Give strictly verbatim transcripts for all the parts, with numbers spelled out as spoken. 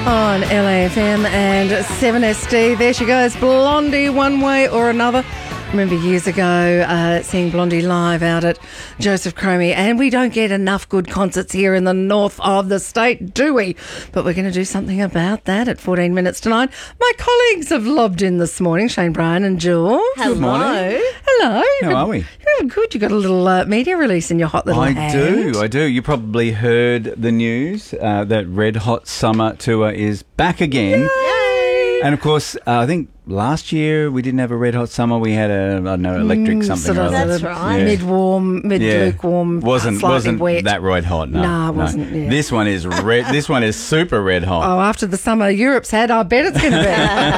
On L A F M and seven S D. There she goes, Blondie, one way or another. Remember years ago uh, seeing Blondie live out at Joseph Cromie, and we don't get enough good concerts here in the north of the state, do we? But we're going to do something about that at fourteen minutes to nine. My colleagues have lobbed in this morning, Shane Bryan and Jules. Hello. Good morning. Hello. How are we? Oh, good. You got a little uh, media release in your hot little I hand. do, I do. You probably heard the news uh, that Red Hot Summer Tour is back again. Yay! And of course, uh, I think last year we didn't have a Red Hot Summer. We had a, I don't know, electric Mm, something sort or of other. That's right. Yeah. Mid-warm, mid-lukewarm, wasn't slightly wasn't wet. that red hot? No, No, it no. wasn't, yeah. This one is red. This one is super red hot. Oh, after the summer Europe's had, I bet it's going to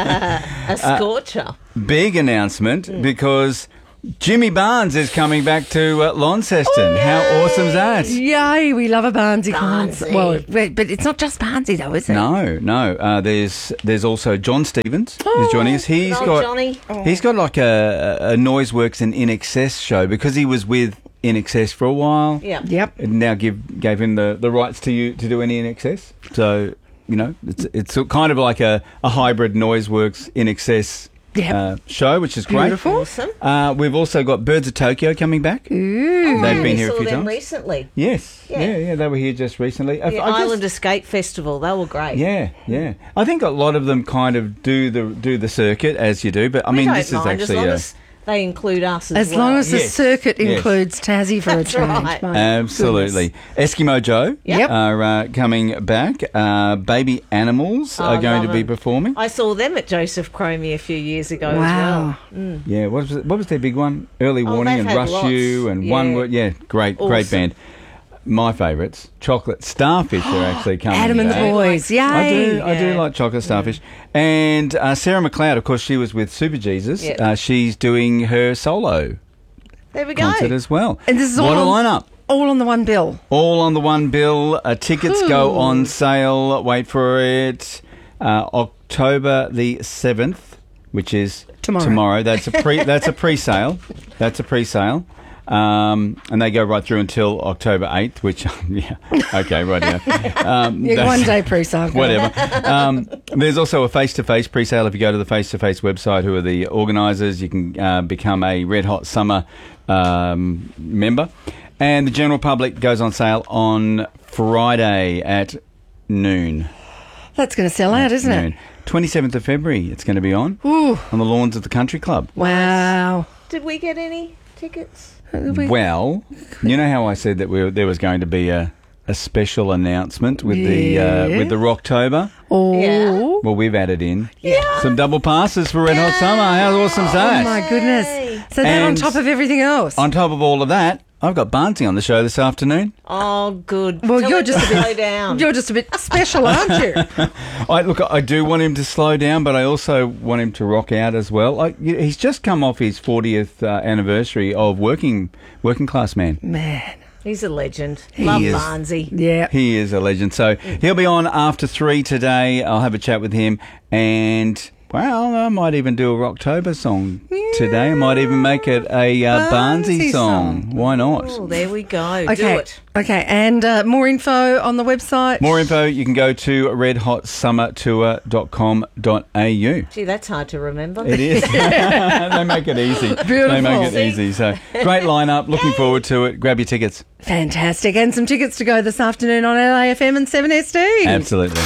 be. A scorcher. Big announcement because Jimmy Barnes is coming back to uh, Launceston. How awesome is that? Yay, we love a Barnesy. Barnesy. Well, wait, but it's not just Barnesy though, is it? No, no. Uh, there's there's also John Stevens is joining us. He's Good old got Johnny. he's got like a, a Noiseworks and In Excess show because he was with In Excess for a while. Yeah. Yep. And now give gave him the, the rights to you to do any In Excess. So you know it's it's kind of like a, a hybrid Noiseworks In Excess. Yep. Uh, show, which is great. Beautiful. Awesome. Uh, we've also got Birds of Tokyo coming back. Ooh. They've We been here a saw few them times. recently. Yes, Yeah. yeah. yeah, They were here just recently. I- The I just- Island Escape Festival. They were great. Yeah, yeah. I think a lot of them kind of do the do the circuit as you do, but I We mean don't this is mind, actually as long a, as they include us as, As well. long as the Yes. circuit Yes. includes Tassie for That's a change. right. My absolutely Eskimo Joe Yep. are uh, coming back. Uh, Baby Animals Oh, are going love to be them. performing. I saw them at Joseph Cromie a few years ago Wow. as well. Yeah, what was it, what was their big one? Early Oh, Warning they've and had Rush lots. You and Yeah. One Word. Yeah, great, great Awesome. band. My favourites, Chocolate Starfish, are actually coming Adam and the back. boys. Yay. I do, I do Yeah. like Chocolate Starfish. And uh, Sarah McLeod, of course, she was with Super Jesus. Yep. Uh, she's doing her solo There we go. concert as well. And this is what all a on- lineup! All on the one bill. All on the one bill. Uh, tickets go on sale. Wait for it. Uh, October the seventh, which is Tomorrow. Tomorrow. That's a pre. that's a pre-sale. That's a pre-sale. Um, and they go right through until October eighth, which, yeah, okay, right now. Um, Yeah, that's- one day pre-sale. Whatever. Um, there's also a face-to-face pre-sale. If you go to the face-to-face website, who are the organisers, you can uh, become a Red Hot Summer um, member. And the general public goes on sale on Friday at noon. That's going to sell out, isn't noon. it? twenty-seventh of February, it's going to be on, Ooh. on the lawns of the Country Club. Wow. Did we get any tickets? We- Well, you know how I said that we were, there was going to be a, a special announcement with the uh, Yeah. with the Rocktober? Oh. Yeah. Well, we've added in Yeah. some double passes for Red Hot Summer. How awesome is Oh, that? my goodness. So that on And top of everything else. On top of all of that, I've got Barnesy on the show this afternoon. Oh, good. Well, Tell you're him just to a bit- slow down. You're just a bit special, aren't you? I look, I do want him to slow down, but I also want him to rock out as well. Like you- he's just come off his fortieth uh, anniversary of working working class man. Man. He's a legend. He Love is. Barnesy. Yeah. He is a legend. So he'll be on after three today. I'll have a chat with him, and well, I might even do a Rocktober song today. I might even make it a uh, Barnesy Barnesy song. song. Why not? Oh, there we go. Do Okay. it. Okay. And uh, more info on the website. More info, you can go to red hot summer tour dot com dot a u. Gee, that's hard to remember. It is. They make it easy. Beautiful. They make it See? easy. So great lineup. Looking forward to it. Grab your tickets. Fantastic. And some tickets to go this afternoon on L A F M and seven S D. Absolutely.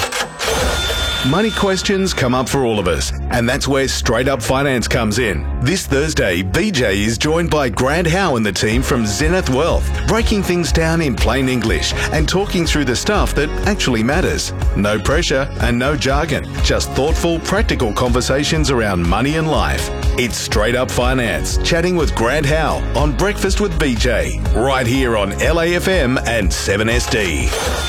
Money questions come up for all of us, and that's where Straight Up Finance comes in. This Thursday, B J is joined by Grant Howe and the team from Zenith Wealth, breaking things down in plain English and talking through the stuff that actually matters. No pressure and no jargon, just thoughtful, practical conversations around money and life. It's Straight Up Finance, chatting with Grant Howe on Breakfast with B J, right here on L A F M and seven S D.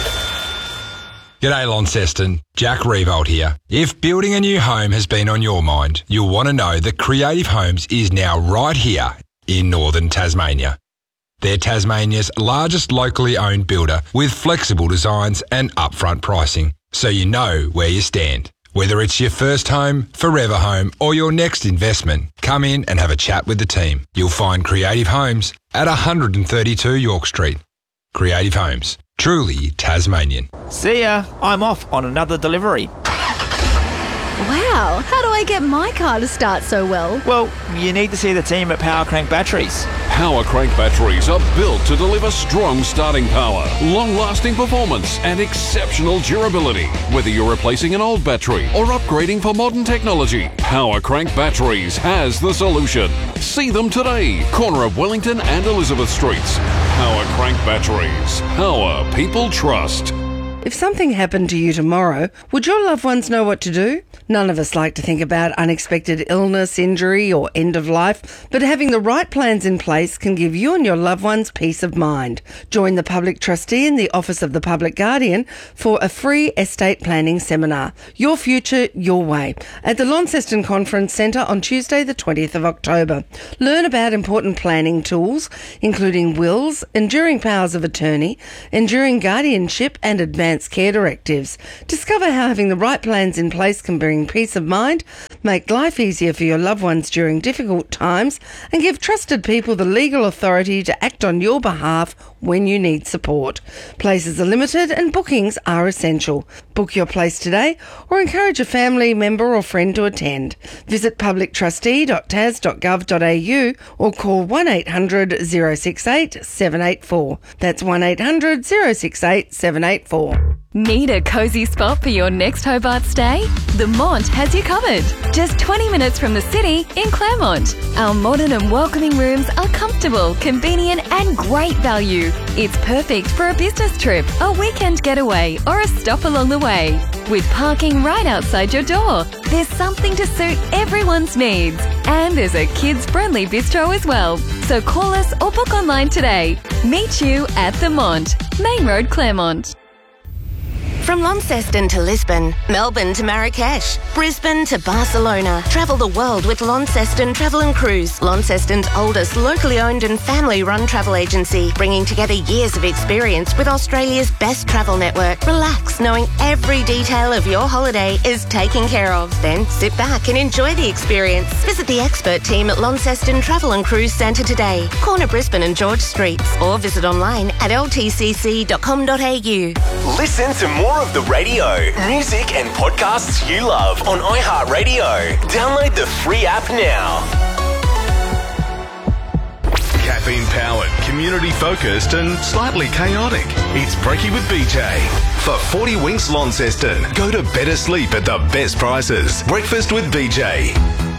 G'day Launceston, Jack Revolt here. If building a new home has been on your mind, you'll want to know that Creative Homes is now right here in northern Tasmania. They're Tasmania's largest locally owned builder with flexible designs and upfront pricing, so you know where you stand. Whether it's your first home, forever home or your next investment, come in and have a chat with the team. You'll find Creative Homes at one thirty-two York Street. Creative Homes, truly Tasmanian. See ya. I'm off on another delivery. Wow, how do I get my car to start so well? Well, you need to see the team at Power Crank Batteries. Power Crank batteries are built to deliver strong starting power, long-lasting performance and exceptional durability. Whether you're replacing an old battery or upgrading for modern technology, Power Crank Batteries has the solution. See them today, corner of Wellington and Elizabeth Streets. Power Crank Batteries. Power people trust. If something happened to you tomorrow, would your loved ones know what to do? None of us like to think about unexpected illness, injury or end of life, but having the right plans in place can give you and your loved ones peace of mind. Join the Public Trustee in the Office of the Public Guardian for a free estate planning seminar. Your future, your way, at the Launceston Conference Centre on Tuesday the twentieth of October. Learn about important planning tools, including wills, enduring powers of attorney, enduring guardianship and advanced care directives. Discover how having the right plans in place can bring peace of mind, make life easier for your loved ones during difficult times, and give trusted people the legal authority to act on your behalf when you need support. Places are limited and bookings are essential. Book your place today or encourage a family member or friend to attend. Visit public trustee dot t a s dot gov dot a u or call one eight hundred oh six eight seven eight four. That's one eight hundred oh six eight seven eight four. Need a cosy spot for your next Hobart stay? The Mont has you covered. Just twenty minutes from the city in Claremont. Our modern and welcoming rooms are comfortable, convenient and great value. It's perfect for a business trip, a weekend getaway or a stop along the way. With parking right outside your door, there's something to suit everyone's needs. And there's a kids-friendly bistro as well. So call us or book online today. Meet you at The Mont, Main Road, Claremont. From Launceston to Lisbon, Melbourne to Marrakesh, Brisbane to Barcelona. Travel the world with Launceston Travel and Cruise, Launceston's oldest locally owned and family-run travel agency, bringing together years of experience with Australia's best travel network. Relax, knowing every detail of your holiday is taken care of. Then sit back and enjoy the experience. Visit the expert team at Launceston Travel and Cruise Centre today, corner Brisbane and George Streets, or visit online at l t c c dot com dot a u. Listen to more of the radio, music and podcasts you love on iHeartRadio. Download the free app now. Caffeine powered, community focused and slightly chaotic. It's Brekkie with B J. For forty winks Launceston, go to better sleep at the best prices. Breakfast with B J.